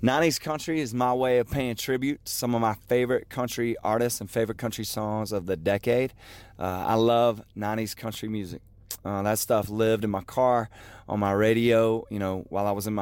90s country is my way of paying tribute to some of my favorite country artists and favorite country songs of the decade. I love 90s country music. That stuff lived in my car, on my radio, while I was in my